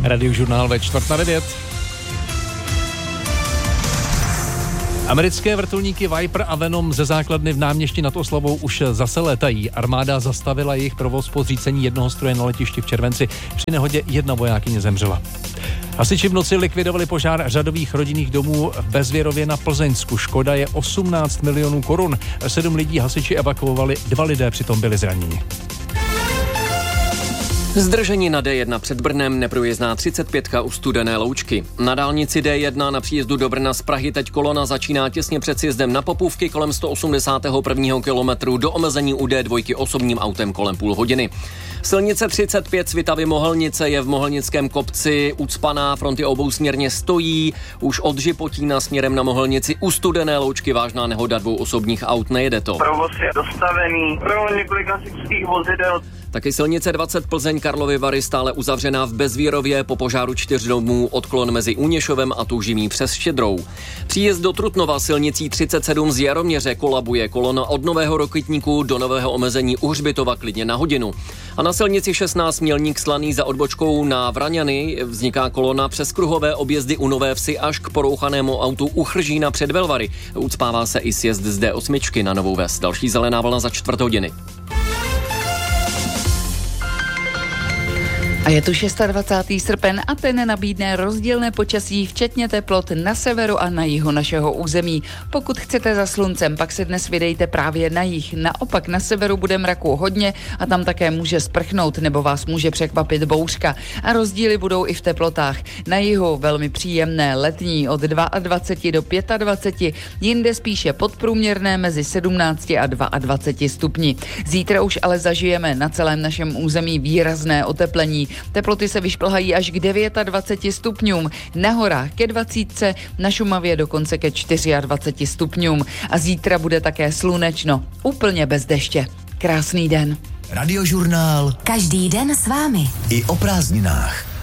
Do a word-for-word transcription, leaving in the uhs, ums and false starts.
Radiožurnál ve čtvrt na devět. Americké vrtulníky Viper a Venom ze základny v Náměšti nad Oslavou už zase létají. Armáda zastavila jejich provoz po zřícení jednoho stroje na letišti v červenci. Při nehodě jedna vojákyně zemřela. Hasiči v noci likvidovali požár řadových rodinných domů v Bezvěrově na Plzeňsku. Škoda je osmnáct milionů korun. Sedm lidí hasiči evakuovali, dva lidé přitom byli zraněni. Zdržení na D jedna před Brnem, neprůjezdná třicet pět u Studené Loučky. Na dálnici D jedna na příjezdu do Brna z Prahy teď kolona začíná těsně před sjezdem na Popůvky kolem sto osmdesátého prvního kilometru, do omezení u D dva osobním autem kolem půl hodiny. Silnice třicet pět Svitavy Mohelnice je v Mohelnickém kopci ucpaná, fronty obousměrně stojí, už od Žipotína směrem na Mohelnici u Studené Loučky vážná nehoda dvou osobních aut, nejede to. Provoz je dostavený, pro několik hasičských vozidel. Taky silnice dvacet Plzeň Karlovy Vary stále uzavřená v Bezvírově, po požáru čtyř domů odklon mezi Úněšovem a Tužimí přes Štědrou. Příjezd do Trutnova silnicí třicet sedm z Jaroměře kolabuje, kolona od Nového Rokitníku do Nového omezení u Hřbitova klidně na hodinu. A na silnici šestnáct Mělník Slaný za odbočkou na Vraňany vzniká kolona přes kruhové objezdy u Nové Vsi až k porouchanému autu u Chržína před Velvary. Ucpává se i sjezd z D osm na Novou Ves. Další zelená vlna za čtvrt hodiny. A je tu dvacátého šestého srpen a ten nabídne rozdílné počasí, včetně teplot na severu a na jihu našeho území. Pokud chcete za sluncem, pak se dnes vydejte právě na jih. Naopak na severu bude mraku hodně a tam také může sprchnout nebo vás může překvapit bouřka. A rozdíly budou i v teplotách. Na jihu velmi příjemné letní od dvacet dva do dvacet pět, jinde spíše podprůměrné mezi sedmnáct a dvacet dva stupni. Zítra už ale zažijeme na celém našem území výrazné oteplení. Teploty se vyšplhají až k dvacet devět stupňům, na horách ke dvacítce, na Šumavě dokonce ke dvacet čtyři stupňům. A zítra bude také slunečno, úplně bez deště. Krásný den. Radiožurnál. Každý den s vámi. I o prázdninách.